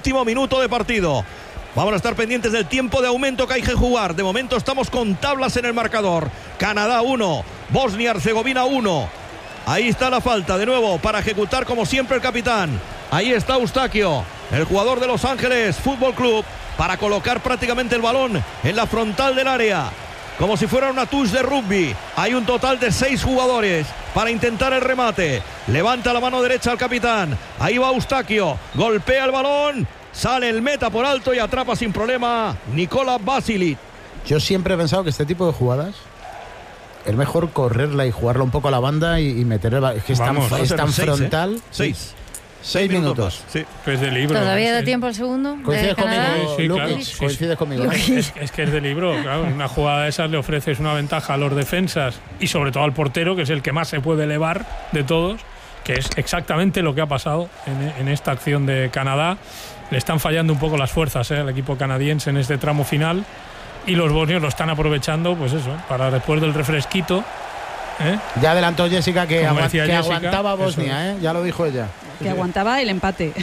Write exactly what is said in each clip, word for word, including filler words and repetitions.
último minuto de partido. Vamos a estar pendientes del tiempo de aumento que hay que jugar. De momento estamos con tablas en el marcador. Canadá uno, Bosnia-Herzegovina uno. Ahí está la falta de nuevo para ejecutar como siempre el capitán. Ahí está Eustaquio, el jugador de Los Ángeles Fútbol Club, para colocar prácticamente el balón en la frontal del área, como si fuera una touche de rugby. Hay un total de seis jugadores para intentar el remate. Levanta la mano derecha al capitán. Ahí va Eustaquio, golpea el balón, sale el meta por alto y atrapa sin problema Nikola Vasilic. Yo siempre he pensado que este tipo de jugadas es mejor correrla y jugarla un poco a la banda y, y meter el... Es que es Vamos, tan, es tan seis, frontal. ¿eh? Seis. Seis minutos. Sí. Pues de libro. ¿Todavía ¿no? da Sí. tiempo al segundo? Coincides conmigo, Sí, Lukic, claro. Sí, coincides sí. conmigo. Es, es que es de libro, claro. En una jugada de esas le ofreces una ventaja a los defensas y sobre todo al portero, que es el que más se puede elevar de todos, que es exactamente lo que ha pasado en, en esta acción de Canadá. Le están fallando un poco las fuerzas ¿eh? al equipo canadiense en este tramo final y los bosnios lo están aprovechando, pues eso, para después del refresquito. ¿Eh? Ya adelantó Jessica que, Como agu decía que Jessica, aguantaba Bosnia, ¿eh? Ya lo dijo ella. Que aguantaba el empate.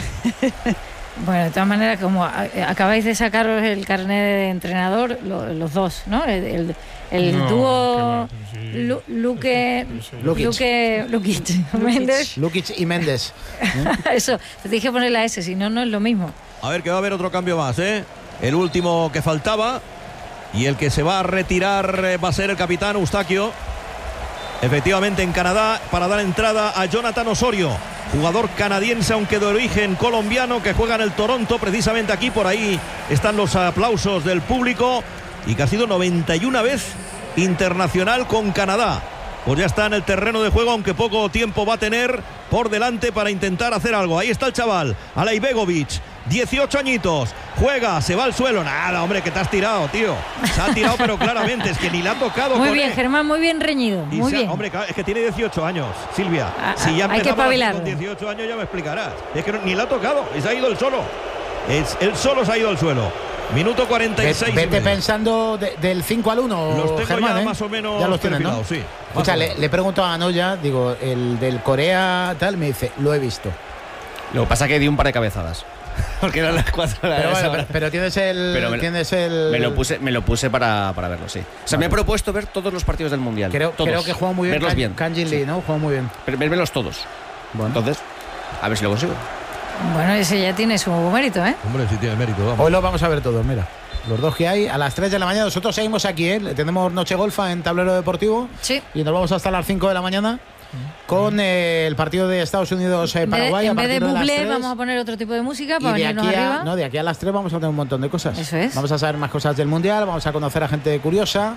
Bueno, de todas maneras, como a- acabáis de sacaros el carnet de entrenador, lo- los dos, ¿no? El, el, el No, dúo qué va, sí. Lu- Luque, Lukic. Luque, Lukic, Méndez. Lukic y Méndez. Eso, te dije que poner la S, si no, no es lo mismo. A ver que va a haber otro cambio más, ¿eh? El último que faltaba y el que se va a retirar eh, va a ser el capitán Eustaquio. Efectivamente en Canadá, para dar entrada a Jonathan Osorio, jugador canadiense aunque de origen colombiano, que juega en el Toronto, precisamente aquí. Por ahí están los aplausos del público, y que ha sido noventa y una vez internacional con Canadá. Pues ya está en el terreno de juego, aunque poco tiempo va a tener por delante para intentar hacer algo. Ahí está el chaval, Alej Begovic, dieciocho añitos, juega, se va al suelo. Nada, hombre, que te has tirado, tío. Se ha tirado, pero claramente, es que ni le ha tocado. Muy con bien, él. Germán, muy bien reñido. Y Muy se ha- bien. Hombre, claro, es que tiene dieciocho años, Silvia. Ah, Si ya ah, hay que empezaba espabilarlo. con dieciocho años, ya me explicarás. Es que no- ni le ha tocado, y se ha ido el solo. Es, él solo se ha ido al suelo. Minuto cuarenta y seis. Ve- y Vete medio. pensando de- del cinco al uno, Los tengo Germán, ya ¿eh? más o menos Ya los tienes, ¿no? perfilados, sí. O sea, Más o le, menos. le pregunto a Anoya, digo, el del Corea tal, me dice, lo he visto. Lo que pasa es que di un par de cabezadas. Porque eran las cuatro de la Pero, bueno, esa pero, hora. pero tienes el... Pero me lo- tienes el Me lo puse, me lo puse para, para verlo, sí. O sea, me he propuesto ver todos los partidos del Mundial. Creo, todos. creo que juega muy bien Verlos Kan- bien. Kanjin sí. Lee, ¿no? Juega muy bien. Ver- Verlos todos. Bueno. Entonces, a ver si lo consigo. Bueno, ese ya tiene su mérito, ¿eh? Hombre, sí tiene mérito, vamos. Hoy lo vamos a ver todos, mira. Los dos que hay a las tres de la mañana. Nosotros seguimos aquí, ¿eh? Tenemos Noche Golfa en Tablero Deportivo. Sí. Y nos vamos hasta las cinco de la mañana con eh, el partido de Estados Unidos-Paraguay. En a vez de partir de las bublé, tres. vamos a poner otro tipo de música Y para de venirnos aquí, a, arriba. no, de aquí a las tres vamos a tener un montón de cosas. Eso es. Vamos a saber más cosas del Mundial, vamos a conocer a gente curiosa.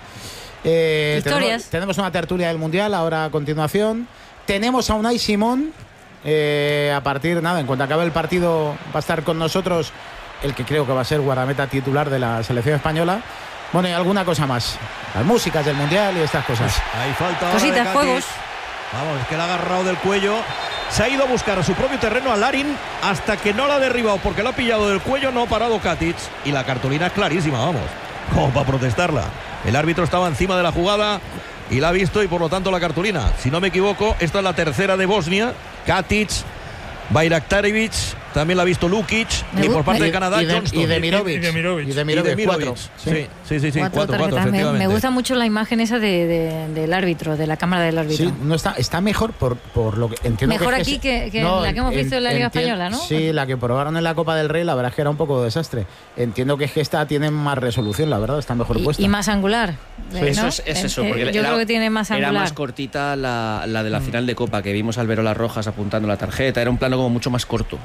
Eh, Historias. Tenemos, tenemos una tertulia del Mundial ahora a continuación. Tenemos a Unai Simón. Eh, a partir, nada, en cuanto acabe el partido va a estar con nosotros el que creo que va a ser guardameta titular de la selección española. Bueno, y alguna cosa más. Las músicas del Mundial y estas cosas. Hay falta ahora Cositas, de Katic. juegos. Vamos, es que le ha agarrado del cuello. Se ha ido a buscar a su propio terreno a Larin hasta que no la ha derribado, porque lo ha pillado del cuello, no ha parado Katic. Y la cartulina es clarísima, vamos, como para protestarla. El árbitro estaba encima de la jugada y la ha visto, y por lo tanto la cartulina. Si no me equivoco, esta es la tercera de Bosnia. Katic, Bayraktarevic, también la ha visto Lukic. Me Y por gu- parte Y- de Canadá, y de, Johnston. y de Mirovic. Y de Mirovic. Y de Y Mirovic, de Mirovic. cuatro. Sí, sí, sí, sí, Cuatro cuatro, cuatro, tarjetas. Me- efectivamente. me gusta mucho la imagen esa de, de- del árbitro, de la cámara del árbitro. Sí, no está, está mejor por, por lo que entiendo. Mejor que es aquí que, que- que la que hemos visto en la Liga enti- Española, ¿no? Sí, la que probaron en la Copa del Rey, la verdad es que era un poco de desastre. Entiendo que es que esta tiene más resolución, la verdad, está mejor Y, puesta. y más angular. Sí, ¿no? Eso es, es eso. Eh, Porque yo era, creo que tiene más era angular. más cortita la, la de la final de Copa, que vimos al Verola Rojas apuntando la tarjeta. Era un plano como mucho más corto.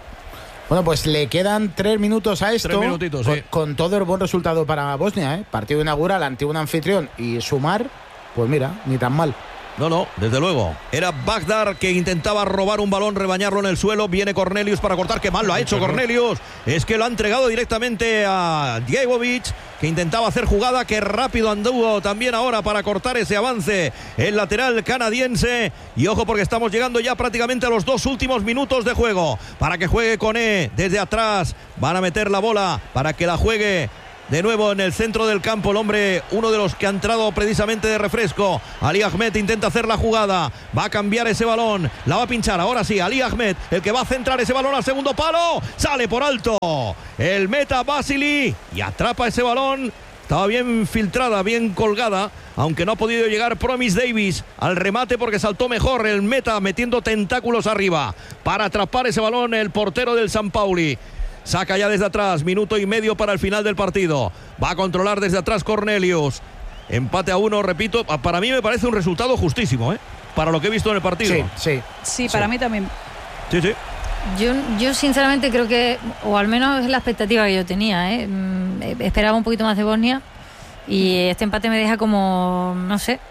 Bueno, pues le quedan tres minutos a esto. Tres minutitos, con, sí. con todo el buen resultado para Bosnia, ¿eh? Partido inaugural ante un anfitrión y sumar, pues mira, ni tan mal. No, no, desde luego. Era Bagdad que intentaba robar un balón, rebañarlo en el suelo. Viene Cornelius para cortar. ¡Qué mal lo ha hecho Cornelius! Es que lo ha entregado directamente a Diegovic, que intentaba hacer jugada. ¡Qué rápido anduvo también ahora para cortar ese avance el lateral canadiense! Y ojo, porque estamos llegando ya prácticamente a los dos últimos minutos de juego. Para que juegue Koné desde atrás. Van a meter la bola para que la juegue De nuevo en el centro del campo, el hombre, uno de los que ha entrado precisamente de refresco. Ali Ahmed intenta hacer la jugada. Va a cambiar ese balón. La va a pinchar. Ahora sí, Ali Ahmed, el que va a centrar ese balón al segundo palo. Sale por alto el meta Vasily y atrapa ese balón. Estaba bien filtrada, bien colgada, aunque no ha podido llegar Promise Davis al remate porque saltó mejor el meta metiendo tentáculos arriba para atrapar ese balón el portero del San Pauli. Saca ya desde atrás, minuto y medio para el final del partido. Va a controlar desde atrás Cornelius. Empate a uno, repito, para mí me parece un resultado justísimo, ¿eh? Para lo que he visto en el partido. Sí, sí. Sí, para sí. mí también. Sí, sí. Yo, yo sinceramente creo que, o al menos es la expectativa que yo tenía, ¿eh? Mm, esperaba un poquito más de Bosnia y este empate me deja como, no sé,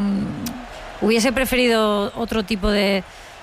mm, hubiese preferido otro tipo de,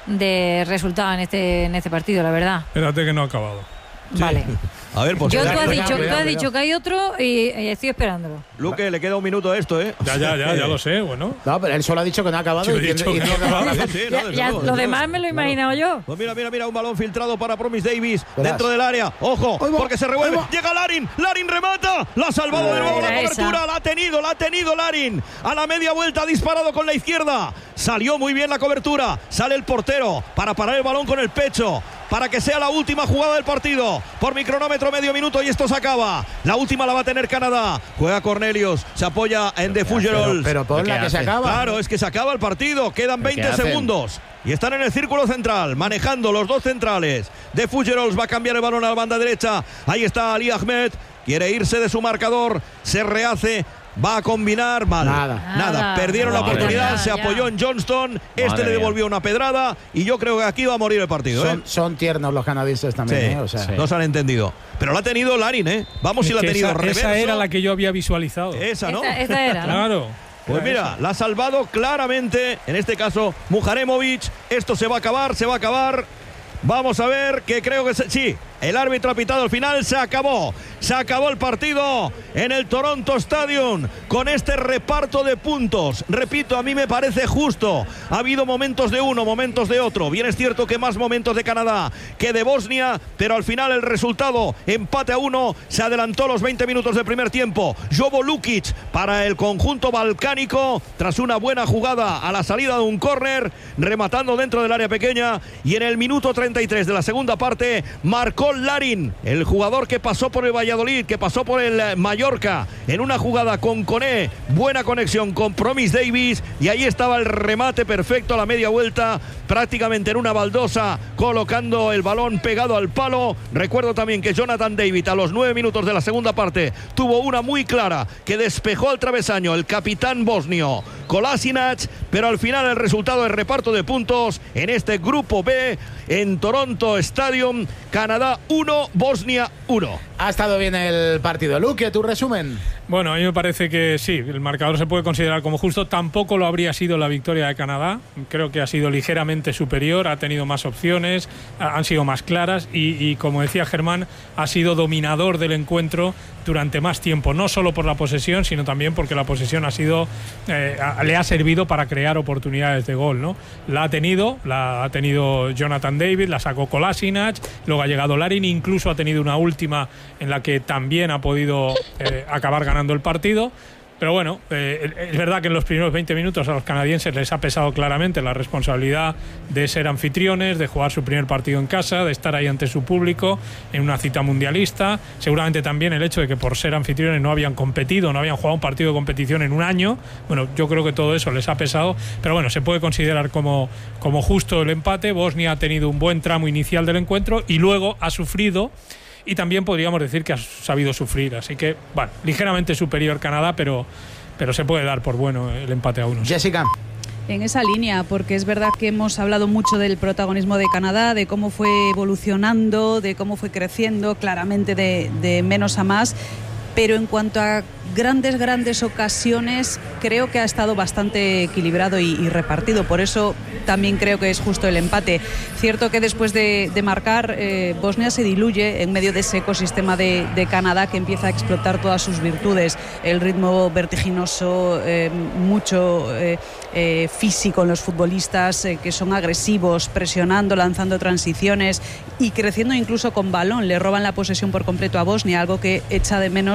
de resultado en este, en este partido, la verdad. Espérate que no ha acabado. Sí. Vale. A ver, pues Yo, tú cuidado, has cuidado, dicho, tú cuidado. has dicho que hay otro y, y estoy esperándolo. Luque, le queda un minuto a esto, ¿eh? Ya, ya, ya, ya lo sé, bueno. No, pero él solo ha dicho que no ha acabado. Yo he y dicho tiene- y que no tiene ha acabado. razón. Sí, sí, no, Ya, desde ya, luego, lo desde demás luego. me lo he imaginado yo. Pues mira, mira, mira, un balón filtrado para Promise Davis Verás. dentro del área. Ojo, Ahí va, porque se revuelve. ahí va. Llega Larin, Larin remata. La ha salvado de nuevo la Era cobertura. esa. La ha tenido, la ha tenido Larin. A la media vuelta ha disparado con la izquierda. Salió muy bien la cobertura. Sale el portero para parar el balón con el pecho. Para que sea la última jugada del partido. Por mi cronómetro, medio minuto y esto se acaba. La última la va a tener Canadá. Juega Cornelius, se apoya en The Pero, Fugerols. pero pon ¿Qué la que se hacen? acaba. Claro, es que se acaba el partido. Quedan ¿Pero qué veinte hacen? segundos. Y están en el círculo central, manejando los dos centrales. De Fugerols va a cambiar el balón a la banda derecha. Ahí está Ali Ahmed. Quiere irse de su marcador. Se rehace. Va a combinar mal. Nada. Nada. Nada. Perdieron la Madre oportunidad. mía. Se Ya. apoyó en Johnston. Este Madre le mía. devolvió una pedrada. Y yo creo que aquí va a morir el partido. ¿eh? Son, son tiernos los canadienses también, Sí, ¿eh? O sea, sí. no se han entendido. Pero la ha tenido Larin, ¿eh? Vamos si Es la ha que tenido esa, reverso. esa era la que yo había visualizado. Esa, ¿no? Esta, esta era, ¿no? Claro. Pues Era mira, esa. la ha salvado claramente, en este caso, Mujaremovic. Esto se va a acabar, se va a acabar. Vamos a ver, que creo que se- sí, el árbitro ha pitado al final, se acabó. Se acabó el partido en el Toronto Stadium con este reparto de puntos. Repito, a mí me parece justo. Ha habido momentos de uno, momentos de otro. Bien es cierto que más momentos de Canadá que de Bosnia, pero al final el resultado, empate a uno, se adelantó los veinte minutos del primer tiempo. Jovo Lukic para el conjunto balcánico, tras una buena jugada a la salida de un córner, rematando dentro del área pequeña, y en el minuto treinta y tres de la segunda parte marcó Larin, el jugador que pasó por el Valladolid, que pasó por el eh, Mallorca, en una jugada con Koné, buena conexión con Promise Davis, y ahí estaba el remate perfecto a la media vuelta, prácticamente en una baldosa, colocando el balón pegado al palo. Recuerdo también que Jonathan David a los nueve minutos de la segunda parte tuvo una muy clara que despejó al travesaño el capitán bosnio Kolasinac, pero al final el resultado de reparto de puntos en este grupo B en Toronto Stadium, Canadá uno, Bosnia uno. ha estado bien el partido. Luque, tu resumen. Bueno, a mí me parece que sí, el marcador se puede considerar como justo. Tampoco lo habría sido la victoria de Canadá. Creo que ha sido ligeramente superior, ha tenido más opciones, han sido más claras y, y como decía Germán, ha sido dominador del encuentro durante más tiempo. No solo por la posesión, sino también porque la posesión ha sido eh, le ha servido para crear oportunidades de gol, ¿no? La ha tenido, la ha tenido Jonathan David, la sacó Kolasinac, luego ha llegado Larin, incluso ha tenido una última en la que también ha podido eh, acabar ganando el partido. Pero bueno, eh, es verdad que en los primeros veinte minutos a los canadienses les ha pesado claramente la responsabilidad de ser anfitriones, de jugar su primer partido en casa, de estar ahí ante su público en una cita mundialista. Seguramente también el hecho de que por ser anfitriones no habían competido, no habían jugado un partido de competición en un año. Bueno, yo creo que todo eso les ha pesado. Pero bueno, se puede considerar como, como justo el empate. Bosnia ha tenido un buen tramo inicial del encuentro y luego ha sufrido. Y también podríamos decir que ha sabido sufrir. Así que, bueno, ligeramente superior Canadá, pero, pero se puede dar por bueno el empate a uno. Jessica. En esa línea, porque es verdad que hemos hablado mucho del protagonismo de Canadá, de cómo fue evolucionando, de cómo fue creciendo, claramente de, de menos a más. Pero en cuanto a grandes, grandes ocasiones, creo que ha estado bastante equilibrado y, y repartido. Por eso también creo que es justo el empate. Cierto que después de, de marcar, eh, Bosnia se diluye en medio de ese ecosistema de, de Canadá que empieza a explotar todas sus virtudes. El ritmo vertiginoso, eh, mucho eh, eh, físico en los futbolistas, eh, que son agresivos, presionando, lanzando transiciones y creciendo incluso con balón. Le roban la posesión por completo a Bosnia, algo que echa de menos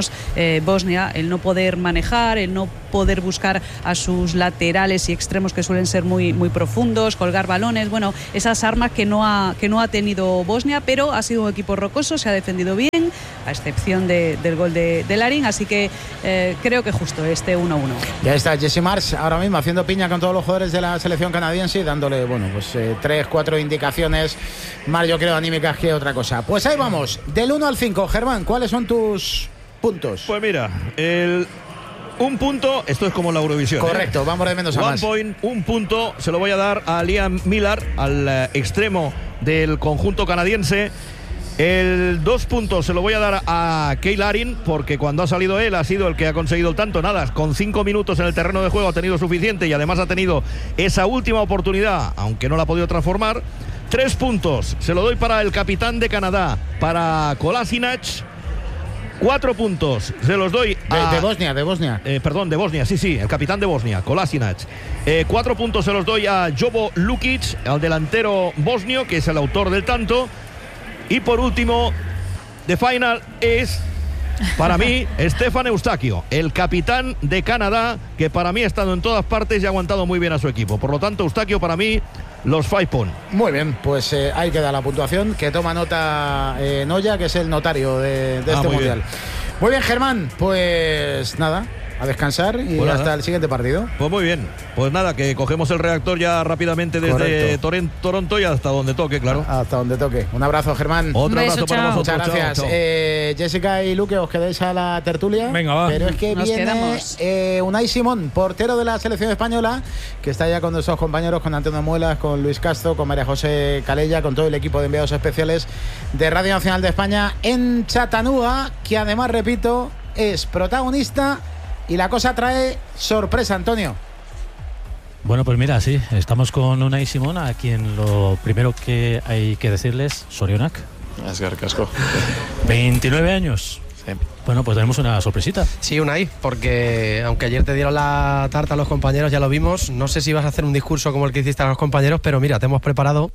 menos eh, Bosnia, el no poder manejar, el no poder buscar a sus laterales y extremos que suelen ser muy, muy profundos, colgar balones, bueno, esas armas que no ha, que no ha tenido Bosnia, pero ha sido un equipo rocoso, se ha defendido bien, a excepción de, del gol de, de Larin, así que eh, creo que justo este uno uno. Ya está Jesse Marsch ahora mismo haciendo piña con todos los jugadores de la selección canadiense y dándole, bueno, pues eh, tres, cuatro indicaciones más, yo creo, anímicas que otra cosa. Pues ahí vamos, del uno al cinco, Germán, ¿cuáles son tus puntos? Pues mira, el... un punto, esto es como la Eurovisión. Correcto, ¿eh? vamos de menos a One más. Point, un punto, se lo voy a dar a Liam Millar, al eh, extremo del conjunto canadiense. El dos puntos se lo voy a dar a Cale Larin, porque cuando ha salido él ha sido el que ha conseguido el tanto. Nada, con cinco minutos en el terreno de juego ha tenido suficiente y además ha tenido esa última oportunidad, aunque no la ha podido transformar. Tres puntos se lo doy para el capitán de Canadá, para Kolasinac. Cuatro puntos se los doy a... De, de Bosnia, de Bosnia. Eh, perdón, de Bosnia, sí, sí, el capitán de Bosnia, Kolasinac. Eh, cuatro puntos se los doy a Jovo Lukic, al delantero bosnio, que es el autor del tanto. Y por último, the final es, para mí, Stefan Eustaquio, el capitán de Canadá, que para mí ha estado en todas partes y ha aguantado muy bien a su equipo. Por lo tanto, Eustaquio, para mí, los five points. Muy bien, pues eh, ahí queda la puntuación, que toma nota eh, Noya, que es el notario de, de Ah, este muy mundial. bien. Muy bien, Germán, pues nada, a descansar y Pues hasta nada. el siguiente partido. Pues muy bien, pues nada, que cogemos el reactor ya rápidamente desde Toren- Toronto y hasta donde toque, claro. Hasta donde toque. Un abrazo, Germán. Otro beso, abrazo para chao. vosotros. Muchas gracias. Chao, chao. Eh, Jessica y Luque, os quedáis a la tertulia. Venga, va. Pero es que Nos viene quedamos. eh, Unai Simón, portero de la selección española, que está ya con nuestros compañeros, con Antonio Muelas, con Luis Castro, con María José Calella, con todo el equipo de enviados especiales de Radio Nacional de España en Chattanooga, que además, repito, es protagonista y la cosa trae sorpresa, Antonio. Bueno, pues mira, sí, estamos con Unai Simón, a quien lo primero que hay que decirles, Sorionak. Es casco. veintinueve años. Sí. Bueno, pues tenemos una sorpresita. Sí, Unai, porque aunque ayer te dieron la tarta a los compañeros, ya lo vimos, no sé si vas a hacer un discurso como el que hiciste a los compañeros, pero mira, te hemos preparado.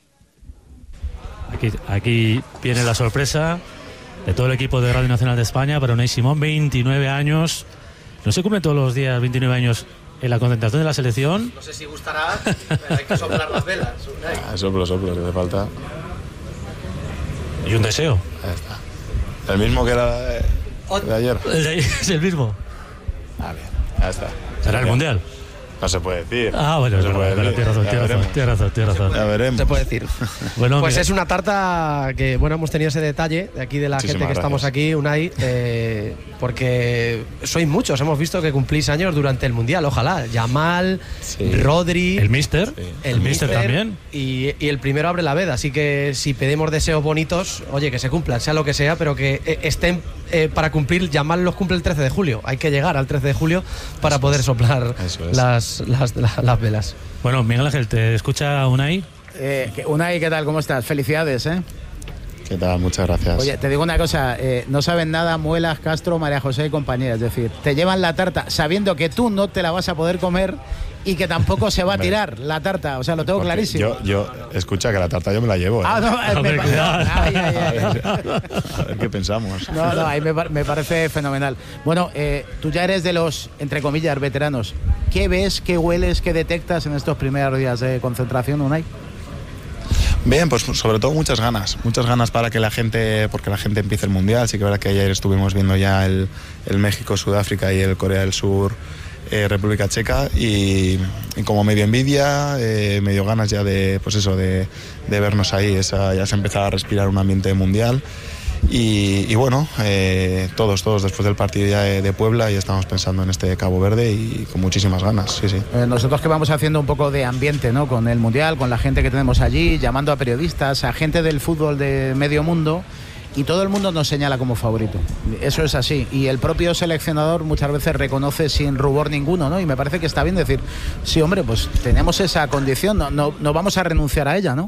Aquí, aquí viene la sorpresa de todo el equipo de Radio Nacional de España para Unai Simón, veintinueve años. No se cumplen todos los días veintinueve años en la concentración de la selección. No sé si gustará, pero hay que soplar las velas. Ah, soplo, soplo, que hace falta. Y un deseo. Ahí está. El mismo que era de, de ayer. El de ahí es el mismo. Ah, bien, ya está. Será el Mundial. No se puede decir. Ah, bueno, no se bueno, puede bueno, decir. tienes razón, Ya tienes razón, veremos. tienes razón, tienes razón. Ya veremos. Se puede decir. Bueno, Pues mira, es una tarta que, bueno, hemos tenido ese detalle de aquí de la Muchísimas gente que estamos gracias. aquí, Unai, eh, porque sois muchos, hemos visto que cumplís años durante el Mundial, ojalá. Yamal, Sí. Rodri, el Mister, Sí. el Mister también. Y, y el primero abre la veda, así que si pedimos deseos bonitos, oye, que se cumplan, sea lo que sea, pero que eh, estén eh, para cumplir. Yamal los cumple el trece de julio, hay que llegar al trece de julio para Eso poder es. soplar Eso es. las, las, la- las velas. Bueno, Miguel Ángel, ¿te escucha Unai? Eh, que- Unai, ¿qué tal? ¿Cómo estás? Felicidades, ¿eh? ¿Qué tal? Muchas gracias. Oye, te digo una cosa, eh, no saben nada Muelas, Castro, María José y compañía. Es decir, te llevan la tarta sabiendo que tú no te la vas a poder comer y que tampoco se va a Hombre. tirar la tarta. O sea, lo tengo Porque clarísimo. Yo, yo, escucha, que la tarta yo me la llevo. ¿eh? Ah, no, eh, Hombre, me pa- cuidado. ay, ay, a, ay. ver, a ver qué pensamos. No, no, ahí me, par- me parece fenomenal. Bueno, eh, tú ya eres de los, entre comillas, veteranos. ¿Qué ves, qué hueles, qué detectas en estos primeros días de concentración, Unai? Bien, pues sobre todo muchas ganas, muchas ganas para que la gente, porque la gente empiece el Mundial. Sí que es verdad que ayer estuvimos viendo ya el, el México, Sudáfrica y el Corea del Sur, eh, República Checa, y, y como medio envidia, eh, medio ganas ya de, pues eso, de, de vernos ahí. Esa, ya se empezaba a respirar un ambiente mundial. Y, y bueno, eh, todos, todos después del partido ya de, de Puebla y estamos pensando en este Cabo Verde y con muchísimas ganas, sí, sí. Eh, nosotros que vamos haciendo un poco de ambiente, ¿no? Con el Mundial, con la gente que tenemos allí, llamando a periodistas, a gente del fútbol de medio mundo, y todo el mundo nos señala como favorito. Eso es así. Y el propio seleccionador muchas veces reconoce sin rubor ninguno, ¿no? Y me parece que está bien decir, sí, hombre, pues tenemos esa condición, no, no, no vamos a renunciar a ella, ¿no?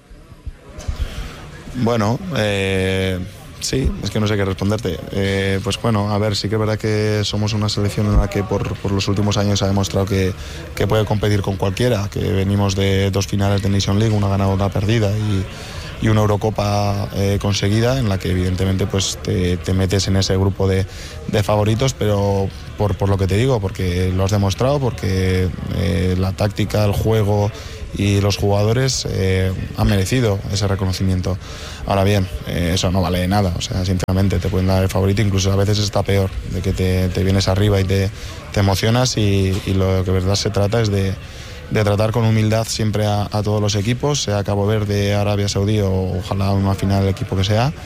Bueno, eh, sí, es que no sé qué responderte. Eh, pues bueno, a ver, sí que es verdad que somos una selección en la que por, por los últimos años ha demostrado que, que puede competir con cualquiera, que venimos de dos finales de Nation League, una ganada, una perdida, y, y una Eurocopa eh, conseguida, en la que evidentemente pues te, te metes en ese grupo de, de favoritos, pero por, por lo que te digo, porque lo has demostrado, porque eh, la táctica, el juego y los jugadores eh, han merecido ese reconocimiento. Ahora bien, eh, eso no vale de nada, o sea, sinceramente te pueden dar el favorito, incluso a veces está peor, de que te, te vienes arriba y te, te emocionas, y, y lo que de verdad se trata es de, de tratar con humildad siempre a, a todos los equipos, sea Cabo Verde, Arabia Saudí o ojalá una final del equipo que sea.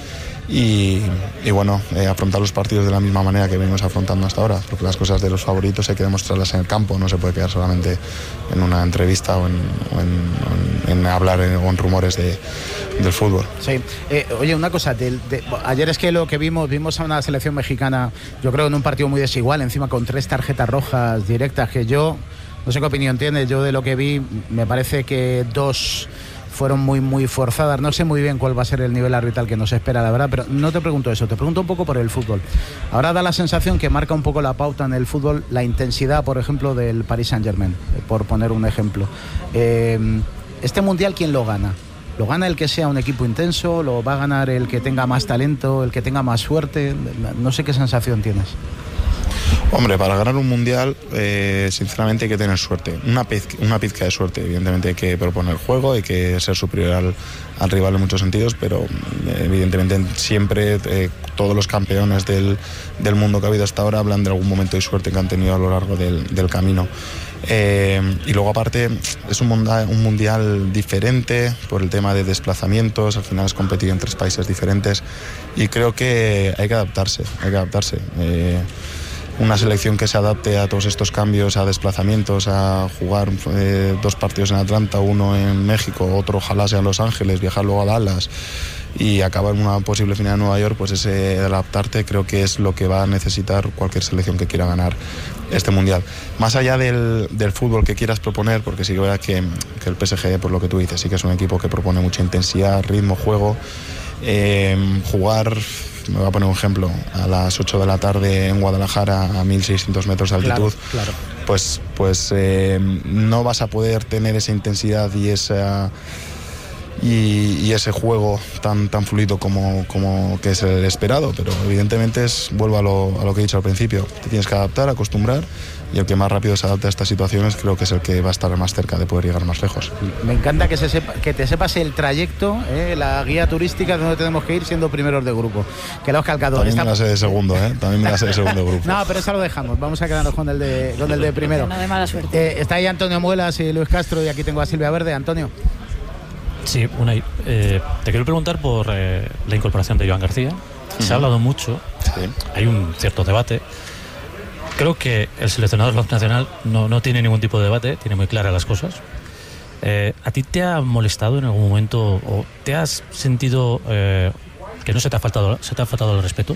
Y, y bueno, eh, afrontar los partidos de la misma manera que venimos afrontando hasta ahora, porque las cosas de los favoritos hay que demostrarlas en el campo, no se puede quedar solamente en una entrevista o en, o en, en, en hablar en, o en rumores de, del fútbol. Sí, eh, oye, una cosa, de, de, ayer es que lo que vimos, vimos a una selección mexicana, yo creo en un partido muy desigual, encima con tres tarjetas rojas directas, que yo, no sé qué opinión tienes, yo de lo que vi, me parece que dos fueron muy muy forzadas. No sé muy bien cuál va a ser el nivel arbitral que nos espera, la verdad, pero no te pregunto eso, te pregunto un poco por el fútbol. Ahora da la sensación que marca un poco la pauta en el fútbol la intensidad, por ejemplo, del Paris Saint-Germain, por poner un ejemplo. Eh, este Mundial, ¿quién lo gana? ¿Lo gana el que sea un equipo intenso? ¿Lo va a ganar el que tenga más talento, el que tenga más suerte? No sé qué sensación tienes. Hombre, para ganar un mundial, eh, sinceramente hay que tener suerte, una, pizca, una pizca de suerte. Evidentemente hay que proponer el juego, hay que ser superior al, al rival en muchos sentidos, pero eh, evidentemente siempre eh, todos los campeones del, del mundo que ha habido hasta ahora hablan de algún momento de suerte que han tenido a lo largo del, del camino. Eh, y luego aparte es un mundial, un mundial diferente por el tema de desplazamientos, al final es competir en tres países diferentes y creo que hay que adaptarse, hay que adaptarse. Eh, Una selección que se adapte a todos estos cambios, a desplazamientos, a jugar eh, dos partidos en Atlanta, uno en México, otro ojalá sea en Los Ángeles, viajar luego a Dallas y acabar en una posible final en Nueva York, pues ese adaptarte creo que es lo que va a necesitar cualquier selección que quiera ganar este Mundial. Más allá del, del fútbol que quieras proponer, porque sí que es verdad que, que el P S G, por lo que tú dices, sí que es un equipo que propone mucha intensidad, ritmo, juego, eh, jugar... Me voy a poner un ejemplo, a las ocho de la tarde en Guadalajara a mil seiscientos metros de altitud, claro, claro. pues, pues eh, no vas a poder tener esa intensidad y esa y, y ese juego tan, tan fluido como, como que es el esperado, pero evidentemente es, vuelvo a lo, a lo que he dicho al principio, te tienes que adaptar, acostumbrar, y el que más rápido se adapte a estas situaciones creo que es el que va a estar más cerca de poder llegar más lejos. Me encanta que, se sepa, que te sepas el trayecto, eh, la guía turística de donde tenemos que ir siendo primeros de grupo, que lo has calcado. También Está... me la sé de segundo, ¿eh? También me la sé de segundo grupo. No, pero eso lo dejamos, vamos a quedarnos con el de, con el de primero. No de mala suerte. Eh, está ahí Antonio Muelas y Luis Castro, y aquí tengo a Silvia Verde. Antonio. Sí, Unai, eh, te quiero preguntar por eh, la incorporación de Joan García. Uh-huh. Se ha hablado mucho, sí. Hay un cierto debate. Creo que el seleccionador nacional no, no tiene ningún tipo de debate, tiene muy claras las cosas. Eh, ¿A ti te ha molestado en algún momento o te has sentido eh, que no se te ha faltado, se te ha faltado el respeto?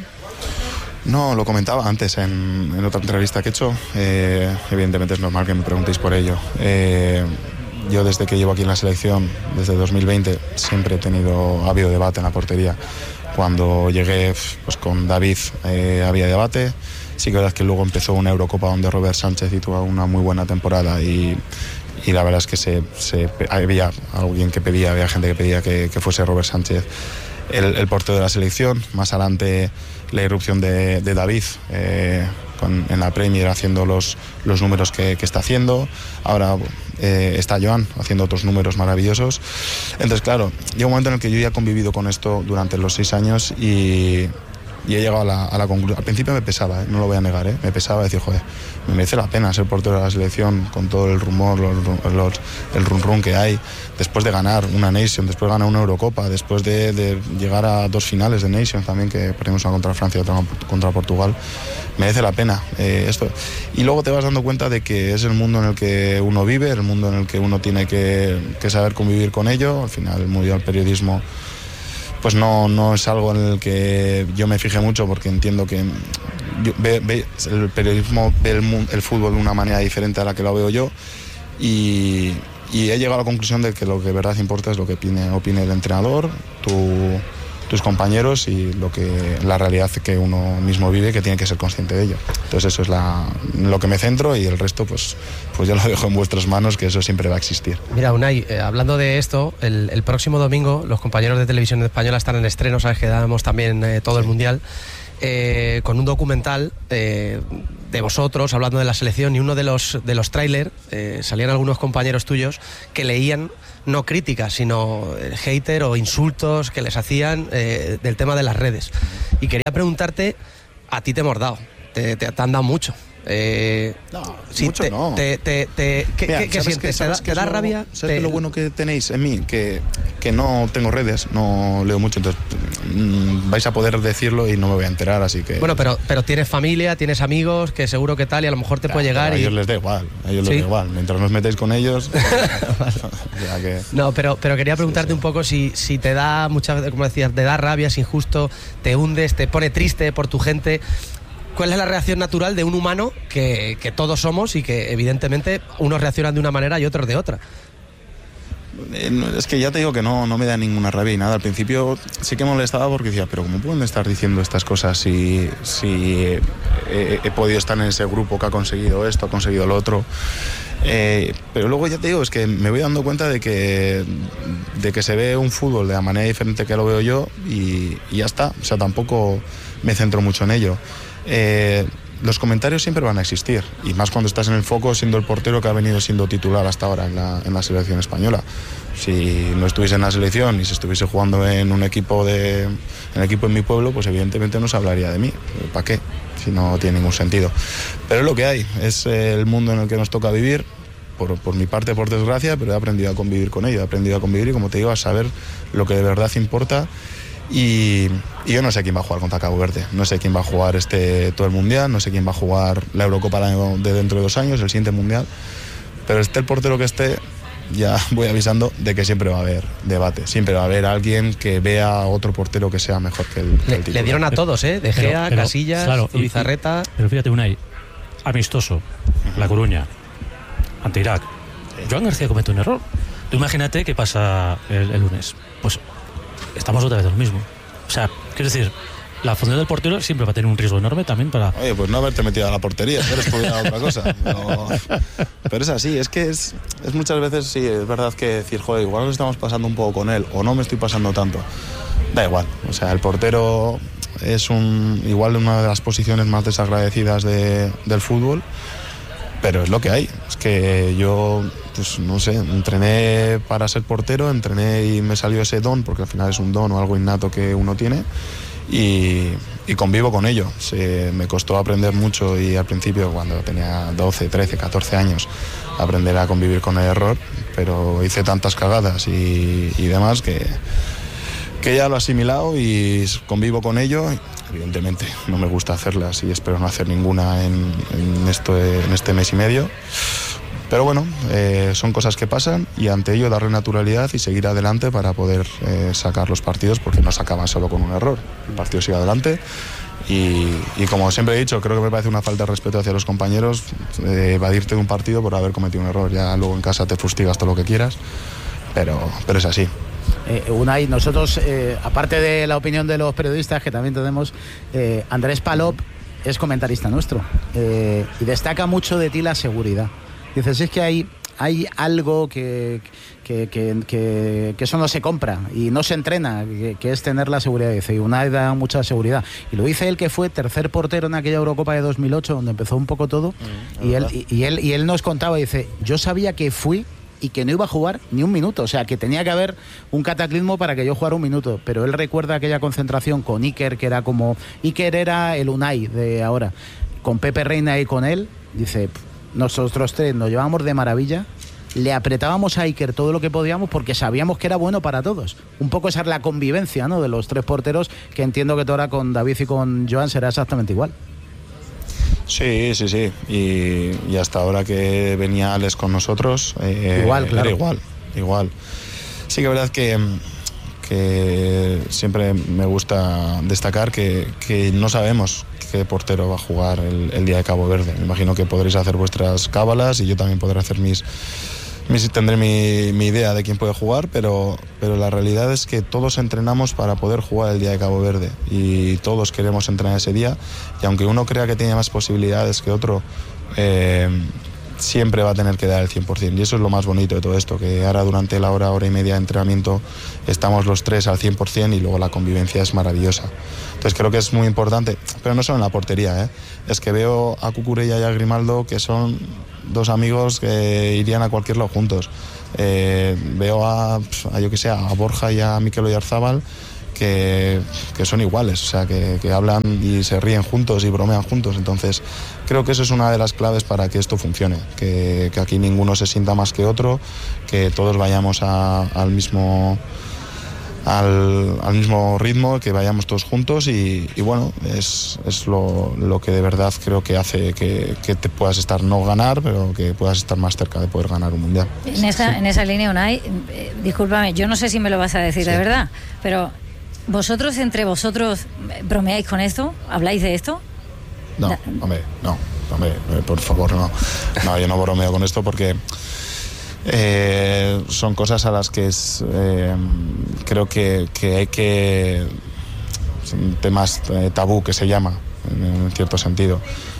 No, lo comentaba antes en, en otra entrevista que he hecho. Eh, evidentemente es normal que me preguntéis por ello. Eh, yo desde que llevo aquí en la selección, desde dos mil veinte, siempre he tenido, ha habido debate en la portería. Cuando llegué pues, con David eh, había debate. Sí que es verdad que luego empezó una Eurocopa donde Robert Sánchez hizo una muy buena temporada y, y la verdad es que se, se, había alguien que pedía, había gente que pedía que, que fuese Robert Sánchez el, el portero de la selección. Más adelante la irrupción de, de David eh, con, en la Premier haciendo los, los números que, que está haciendo. Ahora eh, está Joan haciendo otros números maravillosos. Entonces claro, llega un momento en el que yo ya he convivido con esto durante los seis años y... Y he llegado a la, a la conclusión. Al principio me pesaba, ¿eh? No lo voy a negar, ¿eh? Me pesaba decir, joder, me merece la pena ser portero de la selección con todo el rumor, los, los, el run run que hay, después de ganar una Nation, después de ganar una Eurocopa, después de, de llegar a dos finales de Nations también, que perdimos una contra Francia y otra contra Portugal. Merece la pena eh, esto. Y luego te vas dando cuenta de que es el mundo en el que uno vive, el mundo en el que uno tiene que, que saber convivir con ello. Al final el mundo del periodismo pues no, no es algo en el que yo me fije mucho, porque entiendo que yo, ve, ve, el periodismo ve el, el fútbol de una manera diferente a la que lo veo yo, y, y he llegado a la conclusión de que lo que de verdad importa es lo que opine, opine el entrenador, tu, tus compañeros y lo que la realidad que uno mismo vive, que tiene que ser consciente de ello. Entonces eso es la, lo que me centro, y el resto pues, pues ya lo dejo en vuestras manos, que eso siempre va a existir. Mira, Unai, eh, hablando de esto, el, el próximo domingo los compañeros de Televisión Española están en estreno, sabes que damos también eh, todo el Mundial, eh, con un documental eh, de vosotros hablando de la selección, y uno de los, de los trailers eh, salían algunos compañeros tuyos que leían no críticas, sino eh, hater o insultos que les hacían eh, del tema de las redes. Y quería preguntarte, a ti te hemos dado, te, te, te han dado mucho. Eh, no, sí, mucho te, no. Te, te, te, ¿Qué, Mira, ¿qué, qué sientes? Que, ¿Te da, que te da lo, rabia? ¿Sabes te... lo bueno que tenéis en mí? Que, que no tengo redes, no leo mucho, entonces mmm, vais a poder decirlo y no me voy a enterar, así que... Bueno, pero, pero tienes familia, tienes amigos, que seguro que tal, y a lo mejor te claro, puede llegar a y... ellos les da igual, a ellos ¿Sí? les da igual, mientras nos metéis con ellos... ya que... No, pero, pero quería preguntarte sí, sí. un poco si, si te da, muchas veces, como decías, te da rabia, es injusto, te hundes, te pone triste por tu gente... ¿Cuál es la reacción natural de un humano que, que todos somos y que evidentemente unos reaccionan de una manera y otros de otra? Es que ya te digo que no, no me da ninguna rabia y nada. Al principio sí que me molestaba porque decía, pero ¿cómo pueden estar diciendo estas cosas si, si he, he, he podido estar en ese grupo que ha conseguido esto, ha conseguido lo otro? Eh, pero luego ya te digo, es que me voy dando cuenta de que, de que se ve un fútbol de la manera diferente que lo veo yo, y, y ya está. O sea, tampoco me centro mucho en ello. Eh, los comentarios siempre van a existir, y más cuando estás en el foco siendo el portero que ha venido siendo titular hasta ahora en la, en la selección española. Si no estuviese en la selección y si estuviese jugando en un equipo de, en el equipo en mi pueblo, pues evidentemente no se hablaría de mí. ¿Para qué? Si no tiene ningún sentido. Pero es lo que hay, es el mundo en el que nos toca vivir. Por, por mi parte, por desgracia, pero he aprendido a convivir con ello, he aprendido a convivir y, como te digo, a saber lo que de verdad importa. Y, y yo no sé quién va a jugar contra Cabo Verde, no sé quién va a jugar este todo el Mundial, no sé quién va a jugar la Eurocopa de dentro de dos años, el siguiente Mundial, pero esté el portero que esté, ya voy avisando de que siempre va a haber debate, siempre va a haber alguien que vea a otro portero que sea mejor que el, que le, el titular. Le dieron a todos, ¿eh? De Gea, pero, Casillas, claro, Zubizarreta... Y, y, pero fíjate, Unai, amistoso, uh-huh. La Coruña, ante Irak, sí. Joan García comete un error. Tú imagínate qué pasa el, el lunes, pues... estamos otra vez en lo mismo. O sea, quiero decir, la función del portero siempre va a tener un riesgo enorme también para... Oye, pues no haberte metido a la portería, haber estudiado otra cosa. No. Pero es así, es que es, es muchas veces, sí, es verdad que decir, joder, igual nos estamos pasando un poco con él, o no me estoy pasando tanto. Da igual, o sea, el portero es un igual una de las posiciones más desagradecidas de, del fútbol, pero es lo que hay. Es que yo... pues no sé, entrené para ser portero, entrené y me salió ese don, porque al final es un don o algo innato que uno tiene, y, y convivo con ello. Se, me costó aprender mucho, y al principio, cuando tenía doce, trece, catorce años, aprender a convivir con el error, pero hice tantas cagadas y, y demás que, que ya lo he asimilado y convivo con ello. Evidentemente no me gusta hacerlas y espero no hacer ninguna en, en, esto, en este mes y medio. Pero bueno, eh, son cosas que pasan, y ante ello darle naturalidad y seguir adelante para poder eh, sacar los partidos, porque no se acaban solo con un error. El partido sigue adelante y, y como siempre he dicho, creo que me parece una falta de respeto hacia los compañeros eh, evadirte de un partido por haber cometido un error. Ya luego en casa te fustigas todo lo que quieras, pero, pero es así. Eh, Unai, nosotros, eh, aparte de la opinión de los periodistas que también tenemos, eh, Andrés Palop es comentarista nuestro eh, y destaca mucho de ti la seguridad. Dices, es que hay, hay algo que, que, que, que, que eso no se compra y no se entrena, que, que es tener la seguridad. Dice, y Unai da mucha seguridad. Y lo dice él, que fue tercer portero en aquella Eurocopa de dos mil ocho, donde empezó un poco todo. Mm, y, él, y, y, él, y él nos contaba, dice, yo sabía que fui y que no iba a jugar ni un minuto. O sea, que tenía que haber un cataclismo para que yo jugara un minuto. Pero él recuerda aquella concentración con Iker, que era como... Iker era el Unai de ahora. Con Pepe Reina y con él, dice... Nosotros tres nos llevábamos de maravilla, le apretábamos a Iker todo lo que podíamos porque sabíamos que era bueno para todos. Un poco esa es la convivencia, ¿no?, de los tres porteros, que entiendo que ahora con David y con Joan será exactamente igual. Sí, sí, sí. Y, y hasta ahora que venía Alex con nosotros, eh, igual, claro. Era igual, igual. Sí que es verdad que, que siempre me gusta destacar que, que no sabemos qué portero va a jugar el, el día de Cabo Verde. Me imagino que podréis hacer vuestras cábalas y yo también podré hacer mis, sí tendré mi, mi idea de quién puede jugar, pero, pero la realidad es que todos entrenamos para poder jugar el día de Cabo Verde y todos queremos entrenar ese día, y aunque uno crea que tiene más posibilidades que otro, eh, siempre va a tener que dar el cien por ciento, y eso es lo más bonito de todo esto, que ahora durante la hora, hora y media de entrenamiento estamos los tres al cien por ciento y luego la convivencia es maravillosa. Entonces creo que es muy importante, pero no solo en la portería, ¿eh? Es que veo a Cucurella y a Grimaldo, que son dos amigos que irían a cualquier lado juntos. Eh, veo a, a, yo que sé, a Borja y a Mikel Oyarzábal, que, que son iguales, o sea, que, que hablan y se ríen juntos y bromean juntos. Entonces creo que eso es una de las claves para que esto funcione, que, que aquí ninguno se sienta más que otro, que todos vayamos a, al mismo al, al mismo ritmo, que vayamos todos juntos, y, y bueno, es, es lo, lo que de verdad creo que hace que, que te puedas estar, no ganar, pero que puedas estar más cerca de poder ganar un mundial. En esa, en esa línea, Unai, eh, discúlpame, yo no sé si me lo vas a decir, sí, de verdad, pero ¿vosotros entre vosotros bromeáis con esto? ¿Habláis de esto? No, da- hombre, no, hombre, por favor, no. No, yo no bromeo con esto porque eh, son cosas a las que es, eh, creo que, que hay que... Son temas eh, tabú, que se llama, en, en cierto sentido.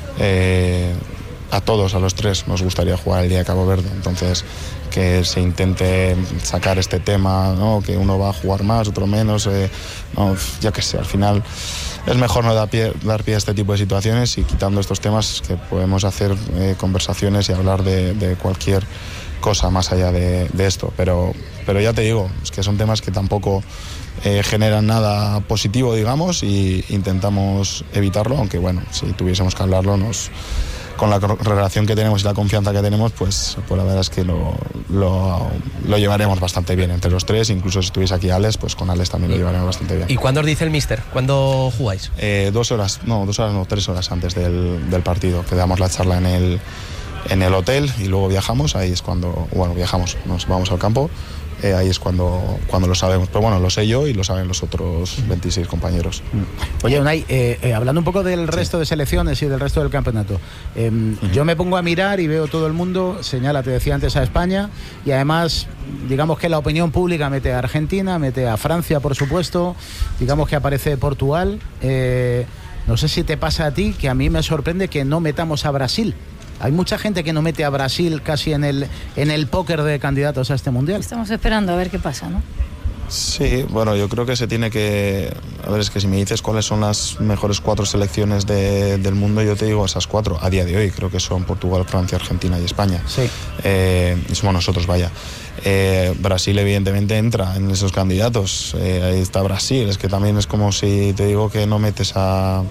Eh, a todos, a los tres, nos gustaría jugar el día de Cabo Verde, entonces que se intente sacar este tema, ¿no? Que uno va a jugar más, otro menos, eh, no, ya que sé, al final es mejor no dar pie, dar pie a este tipo de situaciones, y quitando estos temas que podemos hacer eh, conversaciones y hablar de, de cualquier cosa más allá de, de esto, pero, pero ya te digo, es que son temas que tampoco eh, generan nada positivo, digamos, y intentamos evitarlo, aunque bueno, si tuviésemos que hablarlo, nos... con la relación que tenemos y la confianza que tenemos, pues, pues la verdad es que lo, lo, lo llevaremos bastante bien entre los tres. Incluso si estuviese aquí Alex, pues con Alex también lo llevaremos bastante bien. ¿Y cuándo os dice el míster? ¿Cuándo jugáis? Eh, dos horas, no, dos horas no, tres horas antes del, del partido, que damos la charla en el, en el hotel y luego viajamos. Ahí es cuando, bueno, viajamos, nos vamos al campo. Eh, ahí es cuando, cuando lo sabemos. Pero bueno, lo sé yo y lo saben los otros veintiséis compañeros. Oye, Unai, eh, eh, hablando un poco del resto sí. de selecciones y del resto del campeonato, eh, uh-huh. yo me pongo a mirar y veo todo el mundo, señala, te decía antes, a España, y además, digamos que la opinión pública mete a Argentina, mete a Francia, por supuesto, digamos que aparece Portugal. Eh, no sé si te pasa a ti, que a mí me sorprende que no metamos a Brasil. Hay mucha gente que no mete a Brasil casi en el en el póker de candidatos a este mundial. Estamos esperando a ver qué pasa, ¿no? Sí, bueno, yo creo que se tiene que... A ver, es que si me dices cuáles son las mejores cuatro selecciones de, del mundo, yo te digo esas cuatro. A día de hoy creo que son Portugal, Francia, Argentina y España. Sí. Eh, y somos nosotros, vaya. Eh, Brasil evidentemente entra en esos candidatos. Eh, ahí está Brasil. Es que también es como si te digo que no metes a...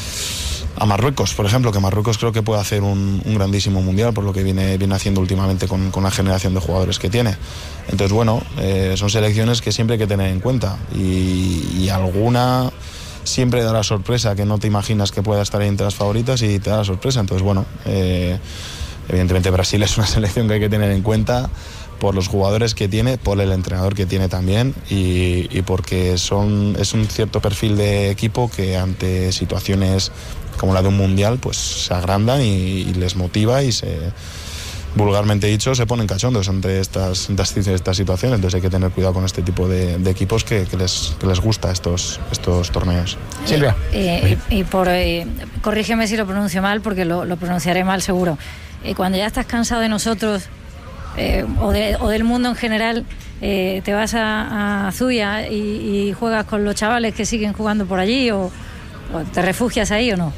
a Marruecos, por ejemplo, que Marruecos creo que puede hacer un, un grandísimo mundial por lo que viene, viene haciendo últimamente con, con la generación de jugadores que tiene. Entonces, bueno, eh, son selecciones que siempre hay que tener en cuenta, y, y alguna siempre da la sorpresa, que no te imaginas que pueda estar ahí entre las favoritas, y te da la sorpresa. Entonces, bueno, eh, evidentemente Brasil es una selección que hay que tener en cuenta por los jugadores que tiene, por el entrenador que tiene también, y, y porque son, es un cierto perfil de equipo que ante situaciones como la de un mundial, pues se agrandan y, y les motiva, y se, vulgarmente dicho, se ponen cachondos ante estas, estas, estas situaciones. Entonces hay que tener cuidado con este tipo de, de equipos que, que, les, que les gusta estos, estos torneos. Silvia. Eh, y, y por eh, corrígeme si lo pronuncio mal, porque lo, lo pronunciaré mal seguro. Eh, cuando ya estás cansado de nosotros, eh, o, de, o del mundo en general, eh, te vas a, a Zuya y, y juegas con los chavales que siguen jugando por allí, o, o te refugias ahí o no.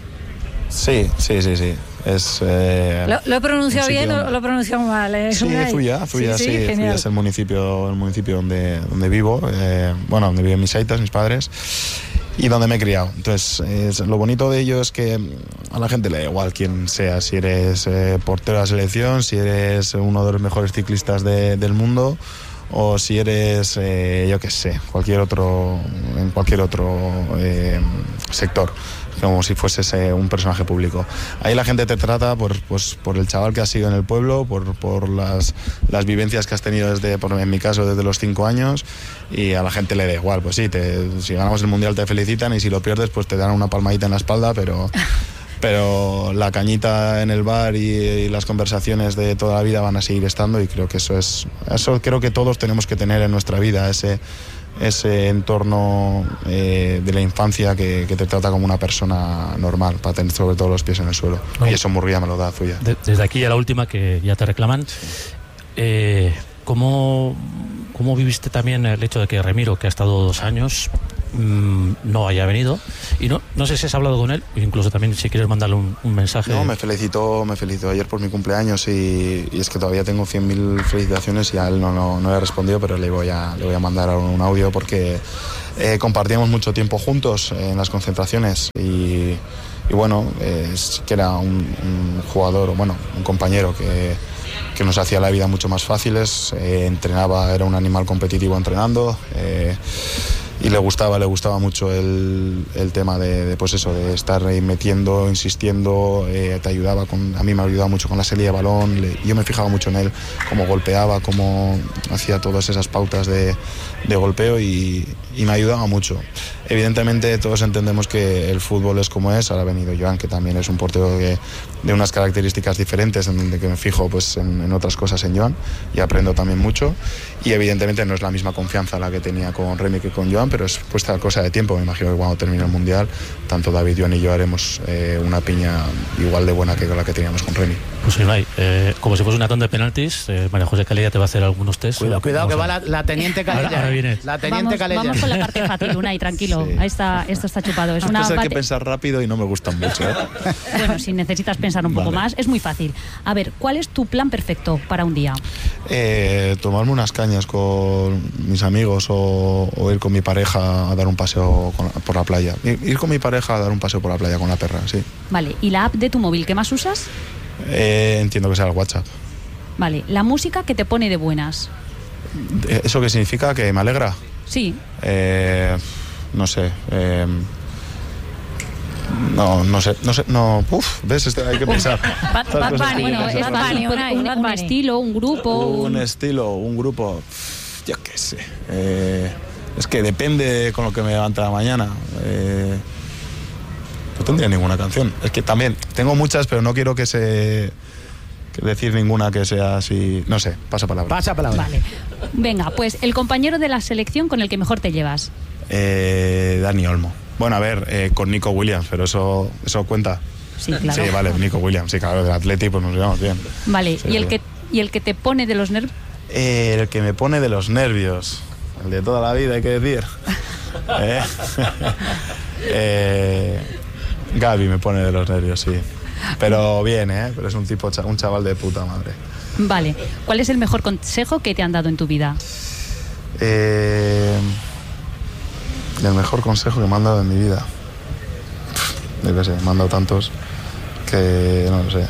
Sí, sí, sí, sí. Es, eh, ¿Lo, ¿Lo he pronunciado bien o lo he pronunciado mal? Eh? Sí, Zuya, Zuya, sí, sí, Zuya es el municipio, el municipio donde, donde vivo, eh, bueno, donde viven mis aitas, mis padres, y donde me he criado. Entonces, es, lo bonito de ello es que a la gente le da igual quién sea, si eres eh, portero de la selección, si eres uno de los mejores ciclistas de, del mundo, o si eres, eh, yo qué sé, cualquier otro, en cualquier otro eh, sector, como si fueses eh, un personaje público. Ahí la gente te trata por, pues, por el chaval que has sido en el pueblo, por, por las, las vivencias que has tenido desde, por, en mi caso, desde los cinco años, y a la gente le da igual. Pues sí, te, si ganamos el mundial te felicitan, y si lo pierdes pues te dan una palmadita en la espalda, pero... pero la cañita en el bar y, y las conversaciones de toda la vida van a seguir estando, y creo que eso es, eso creo que todos tenemos que tener en nuestra vida, ese, ese entorno eh, de la infancia que, que te trata como una persona normal, para tener sobre todo los pies en el suelo. No. Y eso Murguía me lo da, Zuya. De, desde aquí a la última, que ya te reclaman, eh, ¿cómo, ¿cómo viviste también el hecho de que Remiro, que ha estado dos años, mmm, no haya venido? Y no, no sé si has hablado con él, incluso también si quieres mandarle un, un mensaje. No, me felicitó, me felicitó ayer por mi cumpleaños, y, y es que todavía tengo cien mil felicitaciones y a él no, no, no le he respondido, pero le voy a, le voy a mandar un audio porque eh, compartíamos mucho tiempo juntos en las concentraciones, y, y bueno, es que era un, un jugador, bueno, un compañero que, que nos hacía la vida mucho más fáciles, eh, entrenaba, era un animal competitivo entrenando, eh, y le gustaba, le gustaba mucho el, el tema de, de, pues eso, de estar ahí metiendo, insistiendo, eh, te ayudaba, con, a mí me ayudaba mucho con la salida de balón, le, yo me fijaba mucho en él, cómo golpeaba, cómo hacía todas esas pautas de, de golpeo, y, y me ayudaba mucho. Evidentemente todos entendemos que el fútbol es como es, ahora ha venido Joan, que también es un portero que, de unas características diferentes, en donde que me fijo pues, en, en otras cosas en Joan, y aprendo también mucho, y evidentemente no es la misma confianza la que tenía con Remy que con Joan, pero es puesta cosa de tiempo. Me imagino que cuando termine el Mundial, tanto David, Joan y yo haremos eh, una piña igual de buena que la que teníamos con Remy. Pues Unai, eh, como si fuese una tanda de penaltis, eh, María José Calella te va a hacer algunos test. Cuidado, cuidado, que va la, la teniente Calella. Ahora, ahora viene. La teniente vamos, Calella. Vamos con la parte fácil, Unai, tranquilo. Sí. Ahí está, esto está chupado. Es una Hay bate... que pensar rápido y no me gustan mucho. ¿eh? Bueno, si necesitas pensar un poco vale. más, es muy fácil. A ver, ¿cuál es tu plan perfecto para un día? Eh, tomarme unas cañas con mis amigos, o, o ir con mi pareja a dar un paseo con, por la playa. Ir con mi pareja a dar un paseo por la playa con la perra, sí. Vale, ¿y la app de tu móvil qué más usas? Eh, entiendo que sea el WhatsApp. Vale, ¿la música que te pone de buenas? ¿Eso qué significa? ¿Que me alegra? Sí. Eh, no sé. Eh, no, no sé, no sé, no. Uf, ¿ves? Este, hay que pensar. Bad, Bad Bunny, bueno, es Bad Bunny, un, un, un estilo, un grupo. Un, un estilo, un grupo. Yo qué sé. Eh, es que depende con lo que me levanta la mañana. Eh, no tendría ninguna canción. Es que también tengo muchas, pero no quiero que se. Que decir ninguna que sea así. No sé, pasa palabra. Pasa palabra. Vale. Venga, pues el compañero de la selección con el que mejor te llevas. Eh, Dani Olmo. Bueno, a ver, eh, con Nico Williams, pero eso, eso cuenta. Sí, claro. Sí, vale, Nico Williams, sí, claro, del Atleti, pues nos llevamos bien. Vale, sí, ¿y el sí. que y el que te pone de los nervios? Eh, el que me pone de los nervios. El de toda la vida, hay que decir. eh, eh, Gaby me pone de los nervios, sí. Pero bien, ¿eh? Pero es un tipo, un chaval de puta madre. Vale. ¿Cuál es el mejor consejo que te han dado en tu vida? Eh, el mejor consejo que me han dado en mi vida. Yo qué sé, me han dado tantos que no lo sé.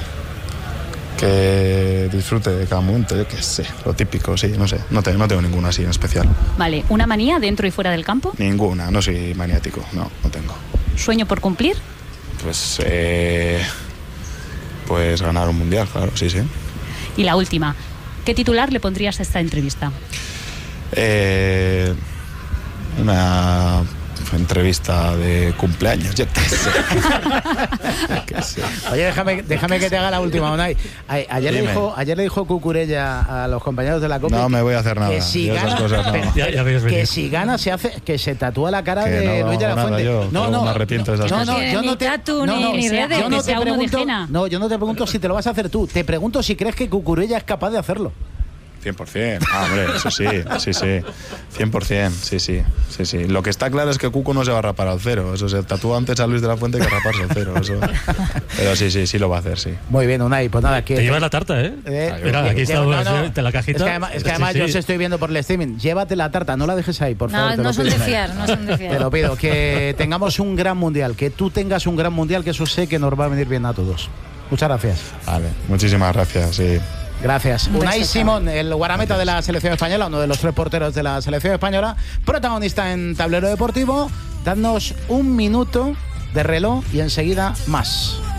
Que disfrute de cada momento, yo qué sé. Lo típico, sí, no sé. No, te, no tengo ninguna así en especial. Vale. ¿Una manía dentro y fuera del campo? Ninguna, no soy maniático, no, no tengo. ¿Sueño por cumplir? Pues, eh, pues ganar un mundial, claro, sí, sí. Y la última, ¿qué titular le pondrías a esta entrevista? Eh, una entrevista de cumpleaños, yo qué sé. Yo qué sé. Oye, déjame, déjame que te haga la última, Unai. Ayer, le dijo, ayer le dijo Cucurella a los compañeros de la Copa. No me voy a hacer nada. Que si yo gana, esas cosas no. que, ya, ya que si gana se hace, que se tatúa la cara que de no, Luis de la nada, Fuente. yo, no, no, me arrepiento de esas no, cosas. no, yo no te, tatu, no, no, ni, ni redes, yo no que te sea pregunto, uno de no, yo no te pregunto si te lo vas a hacer tú. Te pregunto si crees que Cucurella es capaz de hacerlo. cien por ciento. Ah, hombre, eso sí, sí, sí. cien por ciento, sí, sí, sí, sí. Lo que está claro es que Cuco no se va a rapar al cero. Eso se tatúa antes a Luis de la Fuente que raparse al cero. Eso. Pero sí, sí, sí lo va a hacer, sí. Muy bien, Unai, pues nada. Que te llevas la tarta, ¿eh? eh Mira, aquí está no, no, de la cajita. Es que además, es que además sí, sí. yo os estoy viendo por el streaming. Llévate la tarta, no la dejes ahí, por favor. No, te no lo son pido, de fiar, no son de fiar. Te lo pido, que tengamos un gran mundial, que tú tengas un gran mundial, que eso sé que nos va a venir bien a todos. Muchas gracias. Vale, muchísimas gracias, sí. Gracias. Unai Simón, el guardameta de la selección española, uno de los tres porteros de la selección española, protagonista en Tablero Deportivo. Dadnos un minuto de reloj y enseguida más.